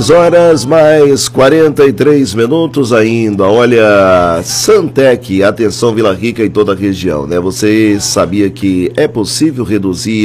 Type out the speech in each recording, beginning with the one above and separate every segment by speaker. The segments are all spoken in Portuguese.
Speaker 1: Horas mais 43 minutos ainda. Olha, Santec, atenção Vila Rica e toda a região, né? Você sabia que é possível reduzir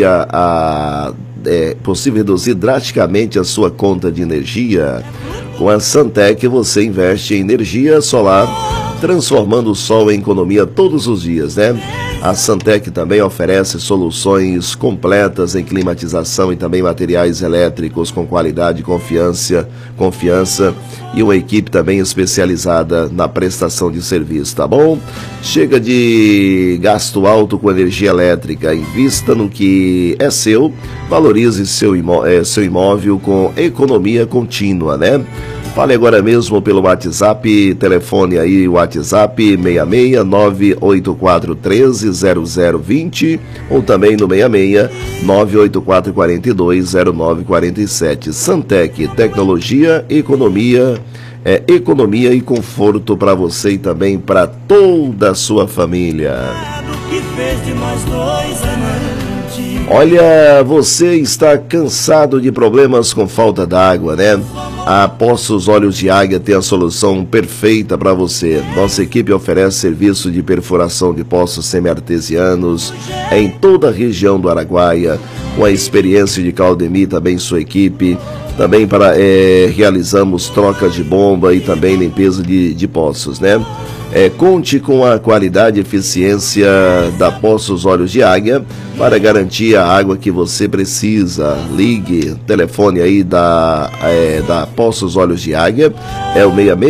Speaker 1: drasticamente a sua conta de energia? Com a Santec você investe em energia solar, transformando o sol em economia todos os dias, né? A Santec também oferece soluções completas em climatização e também materiais elétricos com qualidade e confiança e uma equipe também especializada na prestação de serviço, tá bom? Chega de gasto alto com energia elétrica, invista no que é seu, valorize seu imóvel com economia contínua, né? Fale agora mesmo pelo WhatsApp, telefone aí, WhatsApp 66984130020 ou também no 66984420947. Santec, tecnologia, economia e conforto para você e também para toda a sua família. Olha, você está cansado de problemas com falta d'água, né? A Poços Olhos de Águia tem a solução perfeita para você. Nossa equipe oferece serviço de perfuração de poços semi-artesianos em toda a região do Araguaia, com a experiência de Claudemir, também sua equipe. Também realizamos trocas de bomba e também limpeza de poços, né? Conte com a qualidade e eficiência da Poços Olhos de Águia para garantir a água que você precisa. Ligue, telefone aí da Poços Olhos de Águia, é o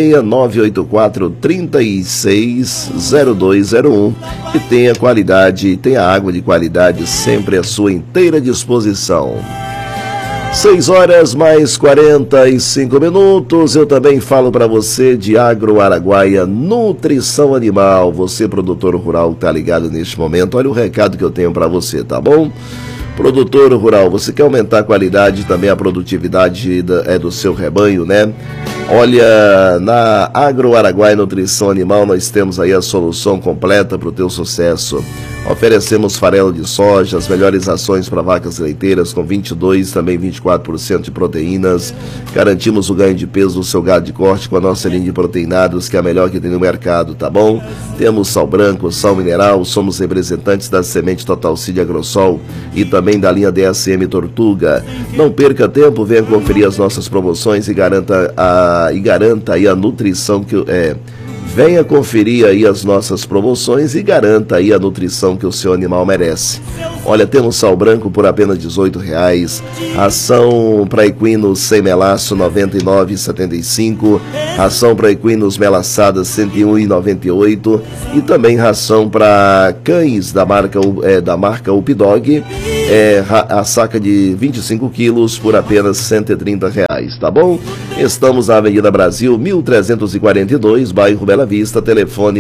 Speaker 1: 66984360201 e tenha água de qualidade sempre à sua inteira disposição. 6 horas mais 45 minutos, eu também falo para você de Agro Araguaia Nutrição Animal. Você, produtor rural, tá ligado neste momento, olha o recado que eu tenho para você, tá bom? Produtor rural, você quer aumentar a qualidade e também a produtividade do seu rebanho, né? Olha, na Agro Araguaia Nutrição Animal nós temos aí a solução completa para o teu sucesso. Oferecemos farelo de soja, as melhores ações para vacas leiteiras com 22, também 24% de proteínas. Garantimos o ganho de peso do seu gado de corte com a nossa linha de proteinados, que é a melhor que tem no mercado, tá bom? Temos sal branco, sal mineral, somos representantes da semente Total Seed Agrosol e também da linha DSM Tortuga. Não perca tempo, venha conferir as nossas promoções e garanta aí a nutrição Venha conferir aí as nossas promoções e garanta aí a nutrição que o seu animal merece. Olha, temos sal branco por apenas R$18, ração para equinos sem melaço R$ 99,75, ração para equinos melaçadas R$ 101,98 e também ração para cães da marca Updog, a saca de 25 quilos por apenas R$ 130, tá bom? Estamos na Avenida Brasil 1342, bairro Bela Vista, telefone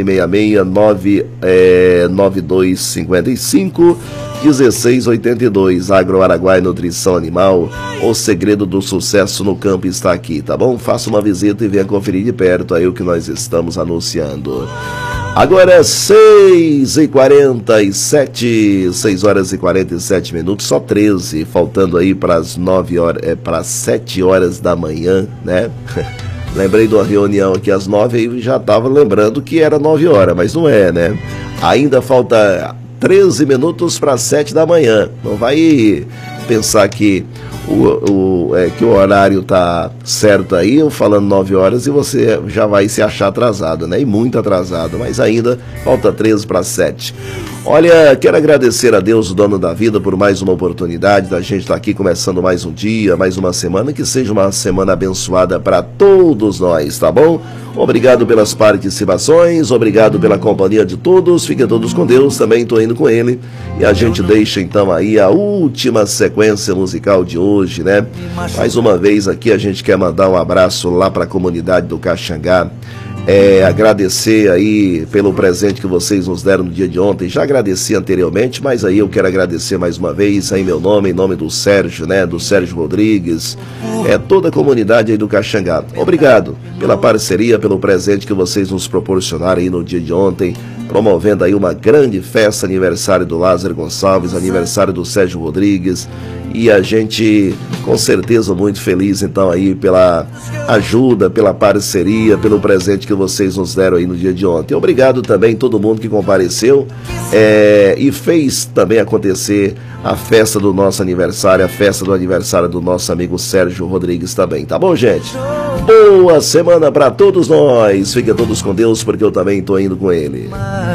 Speaker 1: 66992551682. Agro Araguaia Nutrição Animal, o segredo do sucesso no campo está aqui, tá bom? Faça uma visita e venha conferir de perto aí o que nós estamos anunciando. Agora é 6h47, 6 horas e 47 minutos, só 13, faltando aí para as 7 horas da manhã, né? Lembrei de uma reunião aqui às 9 e já estava lembrando que era 9 horas, mas não é, né? Ainda falta 13 minutos para 7 da manhã. Não vai pensar que que o horário tá certo aí, eu falando 9 horas e você já vai se achar atrasado, né? E muito atrasado, mas ainda falta 13 para 7. Olha, quero agradecer a Deus, o dono da vida, por mais uma oportunidade da gente estar aqui começando mais um dia, mais uma semana, que seja uma semana abençoada para todos nós, tá bom? Obrigado pelas participações, obrigado pela companhia de todos, fiquem todos com Deus, também estou indo com ele, e a gente deixa então aí a última sequência musical de hoje, né? Mais uma vez aqui a gente quer mandar um abraço lá para a comunidade do Caxangá, agradecer aí pelo presente que vocês nos deram no dia de ontem. Já agradeci anteriormente, mas aí eu quero agradecer mais uma vez aí meu nome, em nome do Sérgio, né, do Sérgio Rodrigues, toda a comunidade aí do Caxangá. Obrigado pela parceria, pelo presente que vocês nos proporcionaram aí no dia de ontem, promovendo aí uma grande festa, aniversário do Lázaro Gonçalves, aniversário do Sérgio Rodrigues, e a gente com certeza muito feliz então aí pela ajuda, pela parceria, pelo presente que vocês nos deram aí no dia de ontem. Obrigado também a todo mundo que compareceu e fez também acontecer a festa do nosso aniversário, a festa do aniversário do nosso amigo Sérgio Rodrigues também, tá bom, gente? Boa semana para todos nós, fiquem todos com Deus, porque eu também tô indo com ele.